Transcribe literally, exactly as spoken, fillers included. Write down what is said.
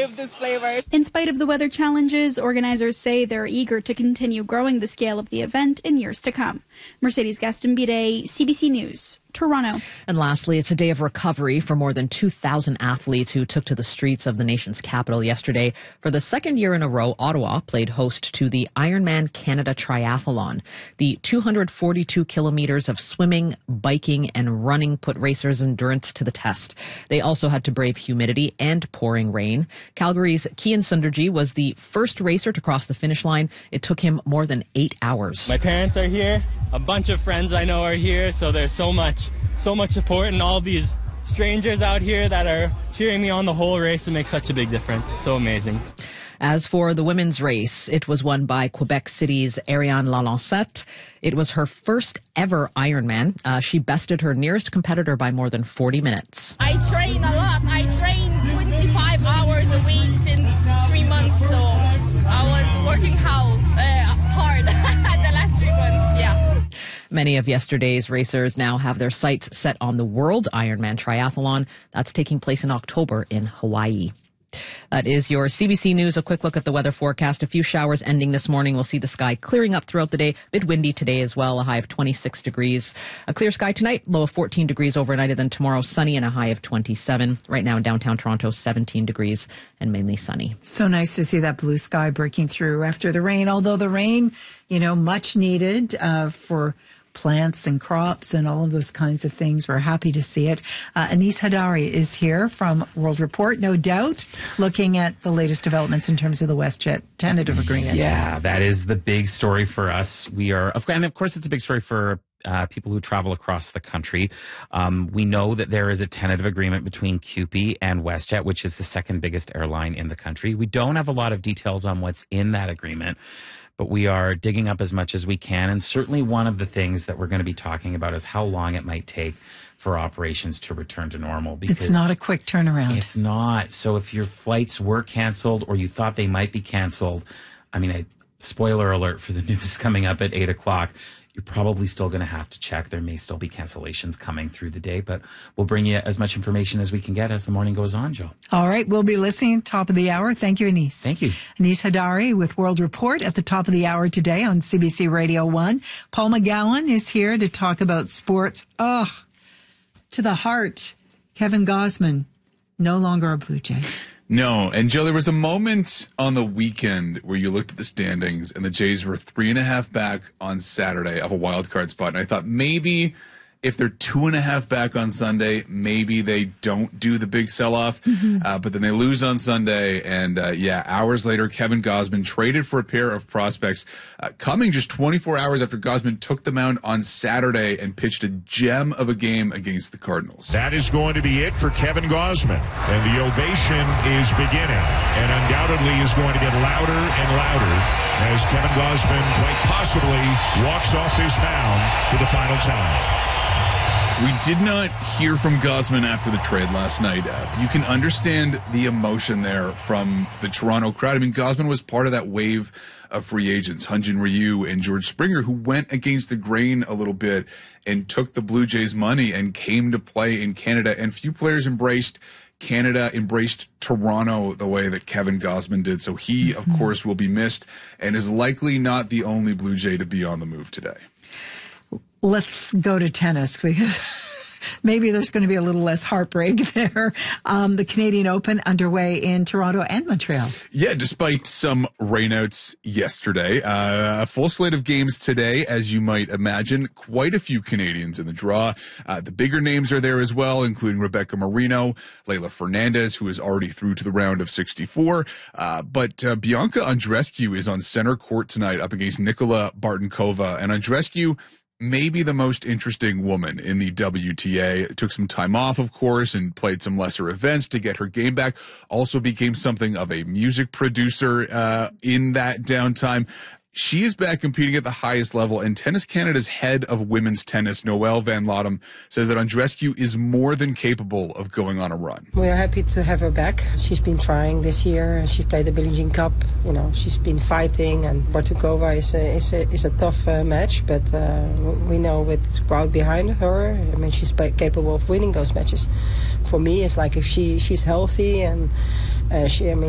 of these flavors. In spite of the weather challenges, organizers say they're eager to continue growing the scale of the event in years to come. Mercedes Gastambide, C B C News, Toronto. And lastly, it's a day of recovery for more than two thousand athletes who took to the streets of the nation's capital yesterday. For the second year in a row, Ottawa played host to the Ironman Canada Triathlon. The two hundred forty-two kilometers of swimming, biking, and running put racers' endurance to the test. They also had to brave humidity and pouring rain. Calgary's Kian Sundarji was the first racer to cross the finish line. It took him more than eight hours. My parents are here. A bunch of friends I know are here, so there's so much, so much support, and all these strangers out here that are cheering me on the whole race. It makes such a big difference. So amazing. As for the women's race, it was won by Quebec City's Ariane Lalancette. It was her first ever Ironman. Uh, she bested her nearest competitor by more than forty minutes. I train a lot. I train twenty-five hours a week since three months, so I was working how, uh, hard the last three months, yeah. Many of yesterday's racers now have their sights set on the World Ironman Triathlon. That's taking place in October in Hawaii. That is your C B C News. A quick look at the weather forecast. A few showers ending this morning. We'll see the sky clearing up throughout the day. A bit windy today as well. A high of twenty-six degrees. A clear sky tonight. Low of fourteen degrees overnight. And then tomorrow sunny and a high of twenty-seven. Right now in downtown Toronto, seventeen degrees and mainly sunny. So nice to see that blue sky breaking through after the rain. Although the rain, you know, much needed uh, for plants and crops and all of those kinds of things. We're happy to see it. Uh, Anis Hadari is here from World Report, no doubt, looking at the latest developments in terms of the WestJet tentative agreement. Yeah, that is the big story for us. We are, and of course, it's a big story for Uh, people who travel across the country. Um, we know that there is a tentative agreement between C U P E and WestJet, which is the second biggest airline in the country. We don't have a lot of details on what's in that agreement, but we are digging up as much as we can. And certainly one of the things that we're going to be talking about is how long it might take for operations to return to normal. Because it's not a quick turnaround. It's not. So if your flights were canceled or you thought they might be canceled, I mean, I, spoiler alert for the news coming up at eight o'clock, you're probably still going to have to check. There may still be cancellations coming through the day, but we'll bring you as much information as we can get as the morning goes on, Joe. All right. We'll be listening top of the hour. Thank you, Anis. Thank you. Anis Hadari with World Report at the top of the hour today on C B C Radio one. Paul McGowan is here to talk about sports. Oh, to the heart. Kevin Gausman, no longer a Blue Jay. No, and Joe, there was a moment on the weekend where you looked at the standings and the Jays were three and a half back on Saturday of a wild card spot. And I thought maybe if they're two and a half back on Sunday, maybe they don't do the big sell-off. Mm-hmm. Uh, but then they lose on Sunday. And, uh, yeah, hours later, Kevin Gausman traded for a pair of prospects, uh, coming just twenty-four hours after Gausman took the mound on Saturday and pitched a gem of a game against the Cardinals. That is going to be it for Kevin Gausman. And the ovation is beginning and undoubtedly is going to get louder and louder as Kevin Gausman quite possibly walks off this mound for the final time. We did not hear from Gausman after the trade last night. Uh, you can understand the emotion there from the Toronto crowd. I mean, Gausman was part of that wave of free agents, Hyun-Jin Ryu and George Springer, who went against the grain a little bit and took the Blue Jays' money and came to play in Canada. And few players embraced Canada, embraced Toronto the way that Kevin Gausman did. So he, of course, will be missed and is likely not the only Blue Jay to be on the move today. Let's go to tennis because maybe there's going to be a little less heartbreak there. Um, the Canadian Open underway in Toronto and Montreal. Yeah, despite some rainouts yesterday. Uh, a full slate of games today, as you might imagine. Quite a few Canadians in the draw. Uh, the bigger names are there as well, including Rebecca Marino, Leylah Fernandez, who is already through to the round of sixty-four. Uh, but uh, Bianca Andreescu is on center court tonight up against Nicola Bartenkova. And Andreescu, maybe the most interesting woman in the W T A. Took some time off, of course, and played some lesser events to get her game back. Also became something of a music producer uh, in that downtime. She is back competing at the highest level, and Tennis Canada's head of women's tennis, Noelle Van Lottem, says that Andreescu is more than capable of going on a run. We are happy to have her back. She's been trying this year. She played the Billie Jean Cup. You know, she's been fighting, and Bartenkova is a, is a, is a tough uh, match, but uh, we know with the crowd behind her, I mean, she's capable of winning those matches. For me, it's like if she she's healthy and uh, she, I mean,